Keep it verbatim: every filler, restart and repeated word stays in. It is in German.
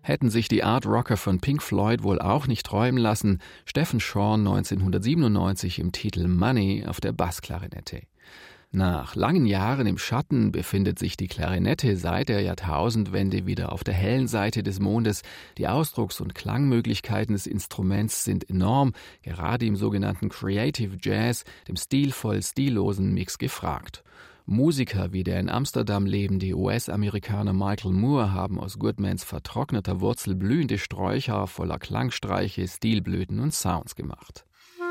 hätten sich die Art-Rocker von Pink Floyd wohl auch nicht träumen lassen. Stephen Shorn neunzehnhundertsiebenundneunzig im Titel Money auf der Bassklarinette. Nach langen Jahren im Schatten befindet sich die Klarinette seit der Jahrtausendwende wieder auf der hellen Seite des Mondes. Die Ausdrucks- und Klangmöglichkeiten des Instruments sind enorm, gerade im sogenannten Creative Jazz, dem stilvoll stillosen Mix, gefragt. Musiker wie der in Amsterdam lebende U S-Amerikaner Michael Moore haben aus Goodmans vertrockneter Wurzel blühende Sträucher voller Klangstreiche, Stilblüten und Sounds gemacht.